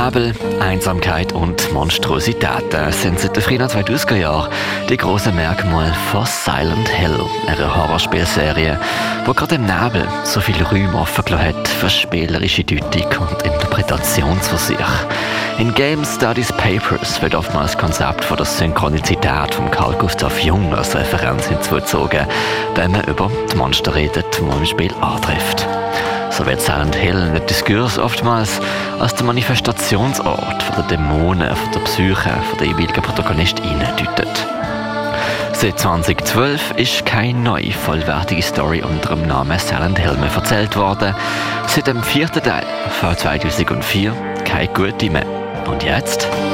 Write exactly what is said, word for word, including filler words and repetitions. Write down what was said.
Nebel, Einsamkeit und Monstrositäten sind seit den frühen zweitausender Jahren die grossen Merkmale von Silent Hill, einer Horrorspielserie, die gerade im Nebel so viele Räume offen gelassen hat für spielerische Deutung und Interpretationsversuche. In Game Studies Papers wird oftmals das Konzept von der Synchronizität von Carl Gustav Jung als Referenz hinzugezogen, wenn man über die Monster redet, die man im Spiel antrifft. So wird Silent Hill in der Diskurs oftmals als der Manifestationsort von der Dämonen, von der Psyche, von der jeweiligen Protagonistinnen deutet. Seit zweitausendzwölf ist keine neue, vollwertige Story unter dem Namen Silent Hill mehr erzählt worden. Seit dem vierten Teil von zweitausendvier keine gute mehr. Und jetzt?